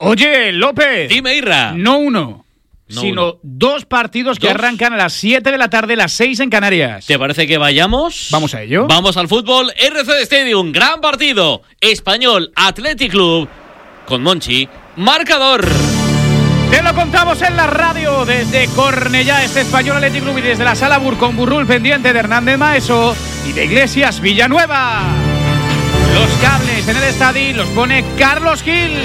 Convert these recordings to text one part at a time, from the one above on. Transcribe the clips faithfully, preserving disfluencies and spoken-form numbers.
Oye, López. Dime, Irra. No uno, no sino uno. dos partidos que ¿Dos? arrancan a las siete de la tarde, las seis en Canarias. ¿Te parece que vayamos? Vamos a ello. Vamos al fútbol. R C D Stadium, gran partido. Español Athletic Club con Monchi. Marcador. Te lo contamos en la radio desde Cornellá, este Español Athletic Club, y desde la Sala Bur con Burrul pendiente de Hernández Maeso y de Iglesias Villanueva. Los cables en el estadio los pone Carlos Gil,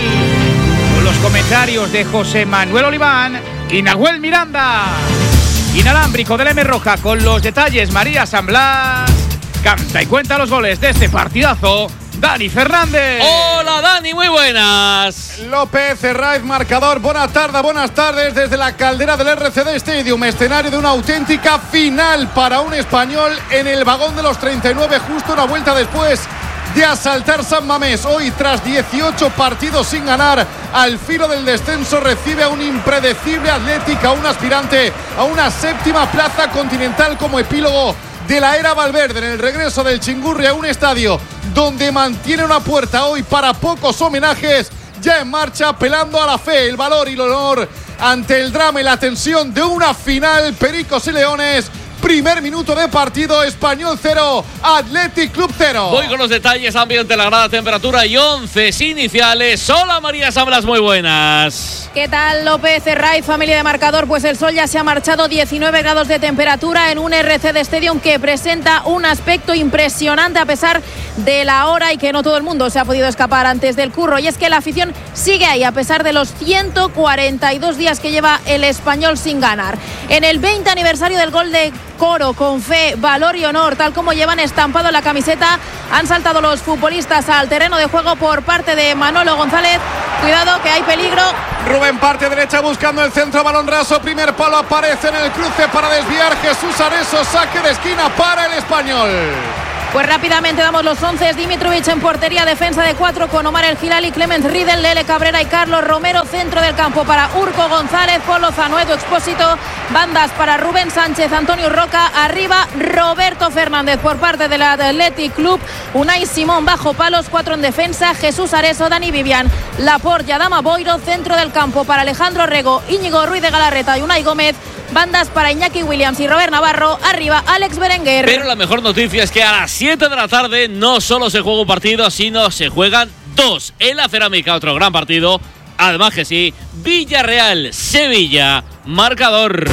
con los comentarios de José Manuel Oliván y Nahuel Miranda. Inalámbrico de la M Roja con los detalles María San Blas. Canta y cuenta los goles de este partidazo Dani Fernández. Hola Dani, muy buenas. López, Herraiz, marcador. Buenas tardes, buenas tardes desde la caldera del R C D Stadium, escenario de una auténtica final para un Español en el vagón de los treinta y nueve, justo una vuelta después de asaltar San Mamés. Hoy, tras dieciocho partidos sin ganar, al filo del descenso, recibe a un impredecible Athletic, a un aspirante a una séptima plaza continental como epílogo de la era Valverde, en el regreso del Chingurri a un estadio donde mantiene una puerta hoy para pocos homenajes, ya en marcha, apelando a la fe, el valor y el honor ante el drama y la tensión de una final. Pericos y Leones. Primer minuto de partido, Español cero, Athletic Club cero. Voy con los detalles, ambiente, la grada, temperatura y once iniciales. Hola María Sablas, muy buenas. ¿Qué tal, López, Herraiz, familia de marcador? Pues el sol ya se ha marchado, diecinueve grados de temperatura en un R C D Stadium que presenta un aspecto impresionante a pesar de la hora y que no todo el mundo se ha podido escapar antes del curro. Y es que la afición sigue ahí a pesar de los ciento cuarenta y dos días que lleva el Español sin ganar. En el veinte aniversario del gol de Coro, con fe, valor y honor, tal como llevan estampado en la camiseta, han saltado los futbolistas al terreno de juego por parte de Manolo González. Cuidado que hay peligro. Rubén parte derecha buscando el centro, balón raso, primer palo, aparece en el cruce para desviar Jesús Areso, saque de esquina para el Español. Pues rápidamente damos los once. Dimitrovic en portería, defensa de cuatro con Omar El Gilali, Clemens Riedel, Lele Cabrera y Carlos Romero. Centro del campo para Urco González, Polo Zanuedo, Expósito. Bandas para Rubén Sánchez, Antonio Roca. Arriba Roberto Fernández por parte del Athletic Club. Unai Simón bajo palos, cuatro en defensa. Jesús Areso, Dani Vivian, Laporte, Adama Boiro. Centro del campo para Alejandro Rego, Íñigo Ruiz de Galarreta y Unai Gómez. Bandas para Iñaki Williams y Robert Navarro. Arriba Alex Berenguer. Pero la mejor noticia es que a las siete de la tarde no solo se juega un partido, sino se juegan dos. En la Cerámica, otro gran partido. Además que sí, Villarreal, Sevilla, marcador.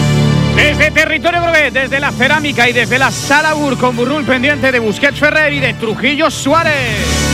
Desde territorio Groguet, desde la Cerámica y desde la Sala Bur con Burrul pendiente de Busquets Ferrer y de Trujillo Suárez.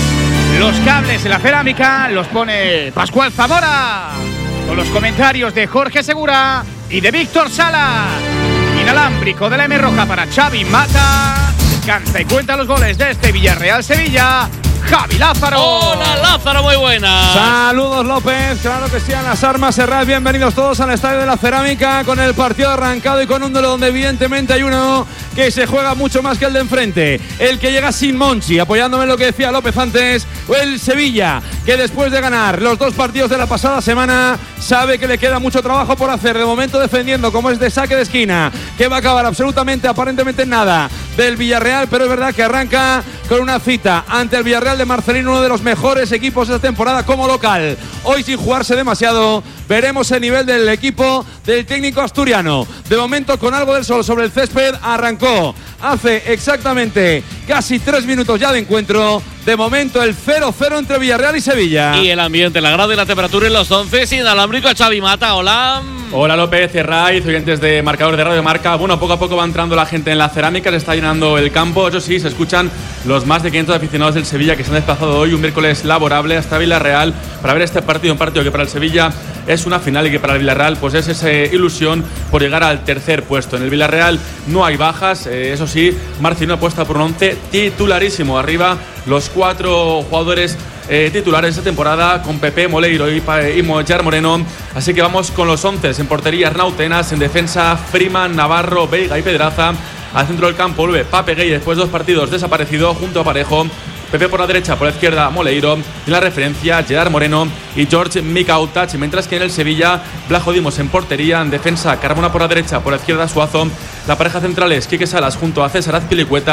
Los cables en la Cerámica los pone Pascual Zamora, con los comentarios de Jorge Segura y de Víctor Sala. Inalámbrico de la M Roja para Xavi Mata. Canta y cuenta los goles de este Villarreal Sevilla, Javi Lázaro. Hola Lázaro, muy buenas. Saludos López, claro que sean las armas Herraiz, bienvenidos todos al Estadio de la Cerámica, con el partido arrancado y con un duelo donde evidentemente hay uno que se juega mucho más que el de enfrente, el que llega sin Monchi, apoyándome en lo que decía López antes, el Sevilla, que después de ganar los dos partidos de la pasada semana, sabe que le queda mucho trabajo por hacer, de momento defendiendo como es de saque de esquina, que va a acabar absolutamente, aparentemente en nada, del Villarreal, pero es verdad que arranca con una cita ante el Villarreal de Marcelino, uno de los mejores equipos de esta temporada como local. Hoy sin jugarse demasiado, veremos el nivel del equipo del técnico asturiano. De momento con algo del sol sobre el césped, arrancó hace exactamente casi tres minutos ya de encuentro. De momento el cero cero entre Villarreal y Sevilla. Y el ambiente, la grada y la temperatura en los once, inalámbrico a Xavi Mata. Hola. Hola López, Herraiz, oyentes de Marcador de Radio Marca. Bueno, poco a poco va entrando la gente en la Cerámica, se está llenando el campo. Eso sí, se escuchan los más de quinientos aficionados del Sevilla que se han desplazado hoy, un miércoles laborable, hasta Villarreal para ver este partido, un partido que para el Sevilla es una final y que para el Villarreal pues es esa ilusión por llegar al tercer puesto. En el Villarreal no hay bajas, eh, eso sí, Marcelino apuesta por un once titularísimo. Arriba los cuatro jugadores eh, titulares esta temporada, con Pepe, Moleiro y, y Mojar Moreno. Así que vamos con los once. En portería Arnau Tenas, en defensa Freeman, Navarro, Veiga y Pedraza. Al centro del campo vuelve Pape Gay, después de dos partidos desaparecido junto a Parejo. Pepe por la derecha, por la izquierda Moleiro. En la referencia Gerard Moreno y George Mikautach. Mientras que en el Sevilla, Blajo Dimos en portería. En defensa Carmona por la derecha, por la izquierda Suazo. La pareja central es Quique Salas junto a César Azpilicueta.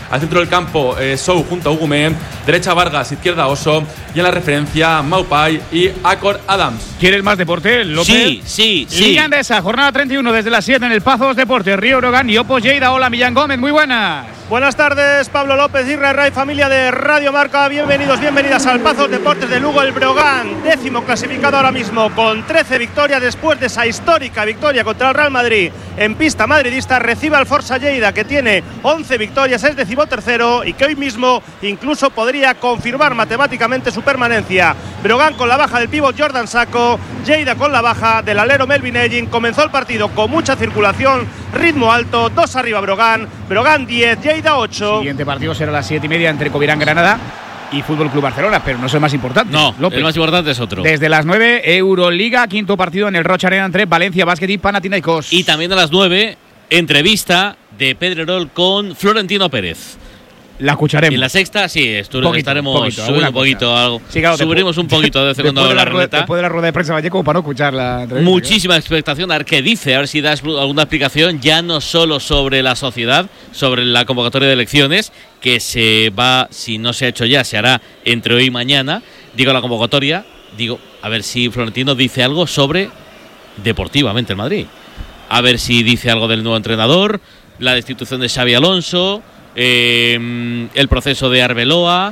Al centro del campo, eh, Sou junto a Ugumen. Derecha Vargas, izquierda Oso. Y en la referencia, Maupai y Acor Adams. ¿Quieres más deporte, López? Sí, sí, sí. Liga Endesa, jornada treinta y uno desde las siete en el Pazos Deportes, Río Brogan y Oppo Lleida. Hola, Millán Gómez, muy buenas. Buenas tardes, Pablo López, Isra Ray, familia de Radio Marca. Bienvenidos, bienvenidas al Pazos Deportes de Lugo. El Brogan, décimo clasificado ahora mismo con trece victorias después de esa histórica victoria contra el Real Madrid en pista madridista. Recibe al Forza Lleida, que tiene once victorias, es decimotercero y que hoy mismo incluso podría confirmar matemáticamente su permanencia. Brogan con la baja del pívot Jordan Sacco, Lleida con la baja del alero Melvin Egin. Comenzó el partido con mucha circulación, ritmo alto, dos arriba Brogan, Brogan diez, Lleida ocho. Siguiente partido será a las siete y media entre Covirán Granada y Fútbol Club Barcelona, pero no es el más importante. No, López. El más importante es otro. Desde las nueve, Euroliga, quinto partido en el Rocha Arena entre Valencia Basket y Panathinaikos. Y también a las nueve, entrevista de Pedrerol con Florentino Pérez. La escucharemos. En la sexta, sí, estu- poquito, estaremos poquito, subiendo un poquito algo. Sí, claro, subiremos después, un poquito de segundo después de la, la rueda, ruleta. después de la rueda de prensa Vallejo para no escuchar la entrevista. Muchísima expectación, a ver qué dice, a ver si das alguna explicación, ya no solo sobre la sociedad, sobre la convocatoria de elecciones, que se va, si no se ha hecho ya, se hará entre hoy y mañana. Digo la convocatoria, digo, a ver si Florentino dice algo sobre deportivamente el Madrid. A ver si dice algo del nuevo entrenador, la destitución de Xabi Alonso, eh, el proceso de Arbeloa,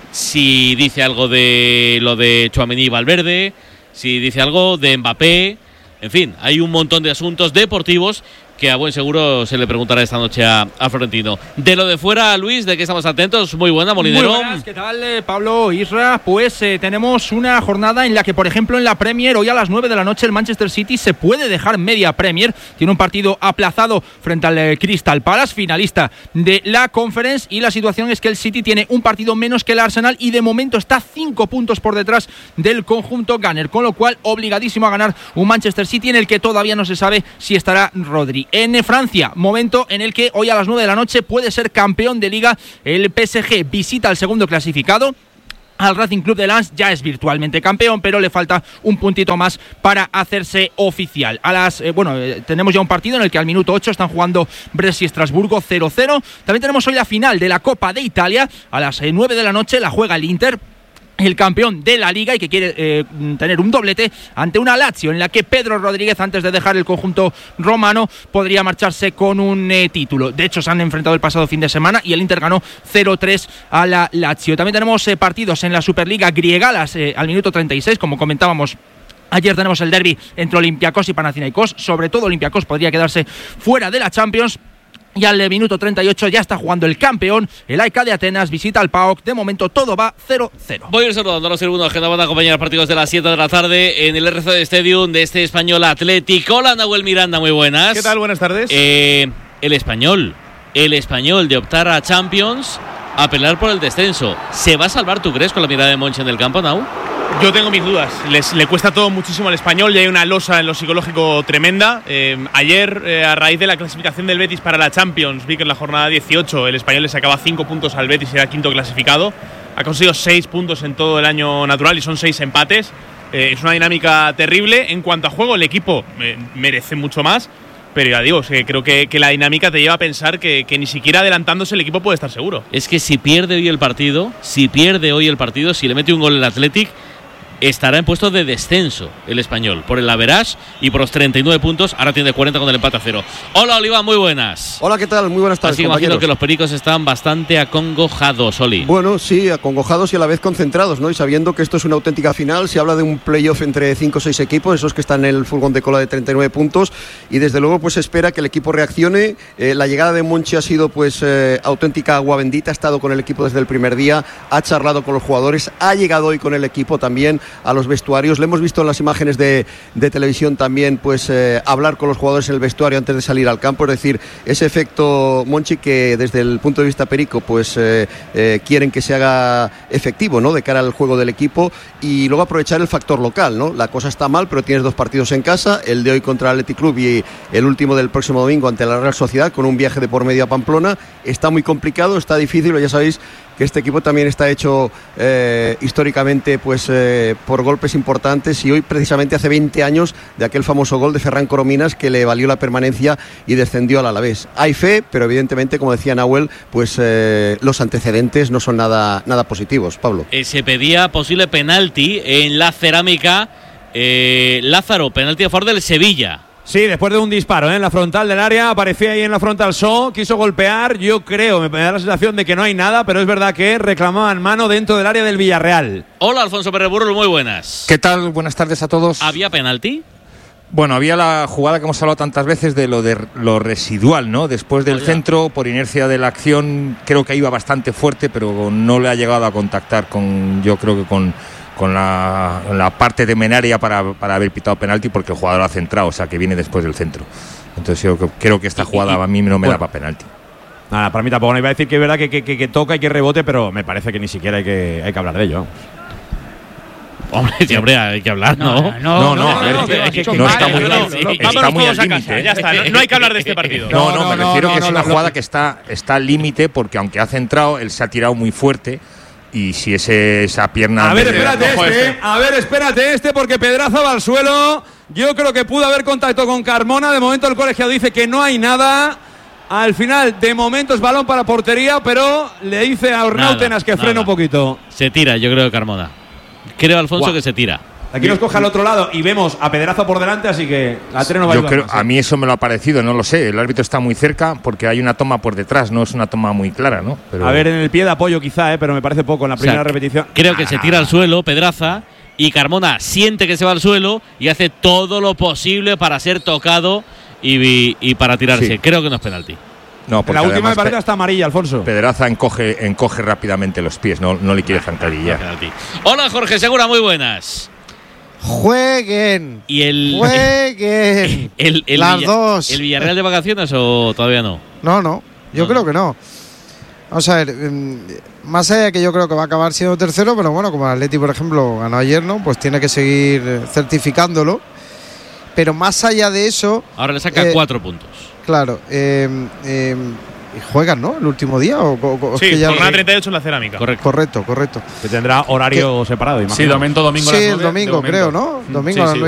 si dice algo de lo de Tchouaméni y Valverde, si dice algo de Mbappé. En fin, hay un montón de asuntos deportivos que a buen seguro se le preguntará esta noche a, a Florentino. De lo de fuera, Luis, ¿de qué estamos atentos? Muy buena, Molinero. Muy buenas, ¿qué tal, eh, Pablo, Isra? Pues eh, tenemos una jornada en la que, por ejemplo, en la Premier, hoy a las nueve de la noche el Manchester City se puede dejar media Premier. Tiene un partido aplazado frente al eh, Crystal Palace, finalista de la Conference, y la situación es que el City tiene un partido menos que el Arsenal y de momento está cinco puntos por detrás del conjunto Gunner, con lo cual obligadísimo a ganar un Manchester City en el que todavía no se sabe si estará Rodri. En Francia, momento en el que hoy a las nueve de la noche puede ser campeón de Liga el P S G. Visita al segundo clasificado, al Racing Club de Lens. Ya es virtualmente campeón, pero le falta un puntito más para hacerse oficial. A las eh, bueno, eh, tenemos ya un partido en el que al minuto ocho están jugando Brescia y Estrasburgo cero cero. También tenemos hoy la final de la Copa de Italia. A las eh, nueve de la noche la juega el Inter, el campeón de la Liga y que quiere eh, tener un doblete ante una Lazio en la que Pedro Rodríguez, antes de dejar el conjunto romano, podría marcharse con un eh, título. De hecho, se han enfrentado el pasado fin de semana y el Inter ganó cero tres a la Lazio. También tenemos eh, partidos en la Superliga griega las, eh, al minuto treinta y seis, como comentábamos. Ayer tenemos el derbi entre Olympiacos y Panathinaikos. Sobre todo Olympiacos podría quedarse fuera de la Champions. Y al minuto treinta y ocho ya está jugando el campeón, el A E K de Atenas, visita al P A O K. De momento todo va cero cero. Voy a ir saludando a los segundos que nos van a acompañar a partidos de las siete de la tarde en el R C D Stadium de este Español Atlético. Hola, Nahuel Miranda, muy buenas. ¿Qué tal? Buenas tardes. Eh, el Español, el Español de optar a Champions, a pelear por el descenso. ¿Se va a salvar, tú crees, con la mirada de Monchi en el campo, Nau? Yo tengo mis dudas. Les, le cuesta todo muchísimo al Español y hay una losa en lo psicológico tremenda. Eh, ayer, eh, a raíz de la clasificación del Betis para la Champions, vi que en la jornada dieciocho el Español le sacaba cinco puntos al Betis y era quinto clasificado. Ha conseguido seis puntos en todo el año natural y son seis empates. Eh, es una dinámica terrible. En cuanto a juego, el equipo eh, merece mucho más. Pero ya digo, que creo que, que la dinámica te lleva a pensar que, que ni siquiera adelantándose el equipo puede estar seguro. Es que si pierde hoy el partido, si pierde hoy el partido, si le mete un gol el Athletic, estará en puesto de descenso el Español por el average y por los treinta y nueve puntos. Ahora tiene cuarenta con el empate a cero. Hola, Oliva, muy buenas. Hola, ¿qué tal? Muy buenas tardes, Así que imagino que los pericos están bastante acongojados, Oli. Bueno, sí, acongojados y a la vez concentrados, ¿no? Y sabiendo que esto es una auténtica final, se habla de un playoff entre cinco o seis equipos, esos que están en el furgón de cola de treinta y nueve puntos, y desde luego pues se espera que el equipo reaccione. Eh, la llegada de Monchi ha sido pues eh, auténtica agua bendita, ha estado con el equipo desde el primer día, ha charlado con los jugadores, ha llegado hoy con el equipo también a los vestuarios. Le hemos visto en las imágenes de, de televisión también pues eh, hablar con los jugadores en el vestuario antes de salir al campo, es decir, ese efecto Monchi que desde el punto de vista perico pues eh, eh, quieren que se haga efectivo, ¿no?, de cara al juego del equipo, y luego aprovechar el factor local, ¿no? La cosa está mal, pero tienes dos partidos en casa, el de hoy contra el Athletic Club y el último del próximo domingo ante la Real Sociedad, con un viaje de por medio a Pamplona. Está muy complicado, está difícil, ya sabéis que este equipo también está hecho eh, históricamente pues eh, por golpes importantes, y hoy precisamente hace veinte años de aquel famoso gol de Ferran Corominas que le valió la permanencia y descendió al Alavés. Hay fe, pero evidentemente, como decía Nahuel, pues eh, los antecedentes no son nada, nada positivos. Pablo. Eh, se pedía posible penalti en la Cerámica. Eh, Lázaro, penalti a favor del Sevilla. Sí, después de un disparo ¿eh? en la frontal del área, aparecía ahí en la frontal So, quiso golpear, yo creo, me da la sensación de que no hay nada, pero es verdad que reclamaban mano dentro del área del Villarreal. Hola, Alfonso Pérez Burro, muy buenas. ¿Qué tal? Buenas tardes a todos. ¿Había penalti? Bueno, había la jugada que hemos hablado tantas veces de lo de lo residual, ¿no? Después del Oye. centro, por inercia de la acción, creo que iba bastante fuerte, pero no le ha llegado a contactar con, yo creo que con... con la, la parte de Menaria para, para haber pitado penalti, porque el jugador ha centrado, o sea que viene después del centro. Entonces yo creo que esta jugada a mí no me bueno. da para penalti. Nada, para mí tampoco. No iba a decir que es verdad que, que, que, que toca y que rebote, pero me parece que ni siquiera hay que, hay que hablar de ello. Hombre, sí, hombre, hay que hablar, ¿no? No, no, no, a ver, no, que- no, que no, no no, está no, muy no, al- no, está vámonos muy todos al a casa, límite, ¿eh? ya está, no, no hay que hablar de este partido. No, no, No, me no, refiero no, que no, es una lo- jugada que está, está al límite, porque aunque ha centrado, él se ha tirado muy fuerte, y si ese, esa pierna… A ver, de- espérate Ojo, este, a ver, espérate este, porque Pedraza va al suelo. Yo creo que pudo haber contacto con Carmona. De momento el colegiado dice que no hay nada. Al final, de momento es balón para portería, pero le dice a Ornautenas que frene nada. un poquito. Se tira, yo creo, Carmona. Creo, Alfonso, Guau. que se tira. Aquí nos coge al otro lado y vemos a Pedraza por delante, así que la tren no va a Yo ayudar creo, más, ¿eh? a mí eso me lo ha parecido, no lo sé. El árbitro está muy cerca porque hay una toma por detrás, no es una toma muy clara, ¿no? Pero A ver, en el pie de apoyo quizá, ¿eh? Pero me parece poco en la O sea, primera repetición. Creo que se tira al suelo, Pedraza, y Carmona siente que se va al suelo y hace todo lo posible para ser tocado y, y para tirarse. Sí. Creo que no es penalti. no, En porque la última me además parece Pe- hasta amarilla, Alfonso. Pedraza encoge, encoge rápidamente los pies, no, no le quiere zancadillar. Penalti. Hola, Jorge Segura, muy buenas. Jueguen. ¿Y el, Jueguen. el, el Las Villa- dos. ¿El Villarreal de vacaciones o todavía no? No, no. Yo No, creo no. que no. Vamos a ver. mm, Más allá de que yo creo que va a acabar siendo tercero, pero bueno, como el Atleti, por ejemplo, ganó ayer, ¿no? Pues tiene que seguir eh, certificándolo. Pero más allá de eso, Ahora le saca Eh, cuatro puntos. claro, eh, eh, juegan, ¿no? El último día o, o- o- es Sí, que ya- jornada treinta y ocho en la Cerámica. Correcto. correcto, correcto. Que tendrá horario separado, Sí, imagino. domingo, domingo a Sí, las el nueve, de domingo, momento. creo, ¿no? Mm, Domingo sí, a las sí.